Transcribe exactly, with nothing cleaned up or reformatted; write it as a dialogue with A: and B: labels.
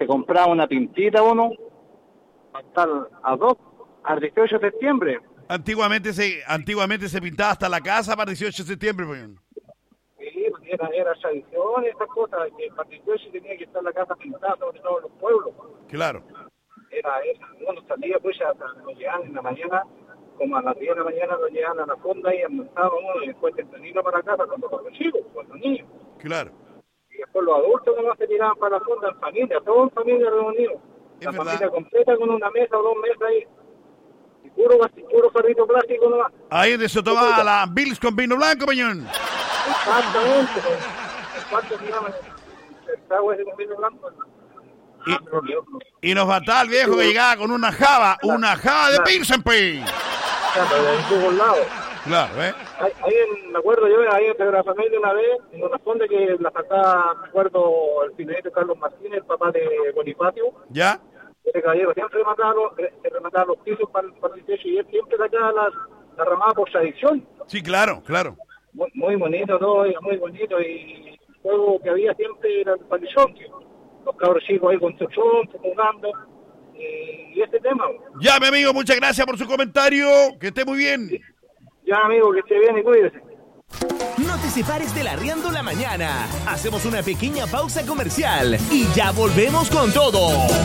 A: se compraba una pintita uno, hasta a dos, al dieciocho de septiembre.
B: Antiguamente se antiguamente se pintaba hasta la casa para el dieciocho de septiembre, pues.
A: Sí, pues era, era tradición, esas cosas, que para el dieciocho tenía que estar la casa pintada, sobre todo en los pueblos.
B: Claro.
A: Era eso, uno salía pues hasta nos llegaban en la mañana, como a las diez de la mañana nos llegaban a la fonda y almorzábamos y después tempranito para casa cuando los chicos, cuando los niños.
B: Claro.
A: Y después los adultos nomás se tiraban para la fonda en familia, todos en familia reunidos.
B: Es
A: La
B: verdad.
A: familia completa con una mesa o dos mesas ahí. Y puro, puro jarrito plástico nomás.
B: Ahí donde se tomaba la Bills con vino blanco, peñón.
A: Exactamente. ¿Cuánto se llama el trago ese con vino blanco?
B: Y, y nos faltaba el viejo que llegaba con una java, una java de Pilsen, pues.
A: Claro, de todos lados.
B: Claro, ¿eh?
A: Ahí, ahí en, me acuerdo yo, ahí entre la familia una vez, en una fonda que la sacaba, me acuerdo, el finalito Carlos Martínez, el papá de Bonifacio.
B: ¿Ya?
A: Este caballero siempre remataba los, remataba los pisos para, para el dieciocho y él siempre sacaba la, la ramada por tradición.
B: Sí, claro, claro.
A: Muy, muy bonito todo, muy bonito, y el juego que había siempre era el palizón, que los cabros chicos ahí con su chonco, jugando, y, y ese tema.
B: Ya, mi amigo, muchas gracias por su comentario, que esté muy bien.
A: Ya, amigo, que esté bien y cuídese.
C: No te separes de la Arriendo la Mañana. Hacemos una pequeña pausa comercial y ya volvemos con todo.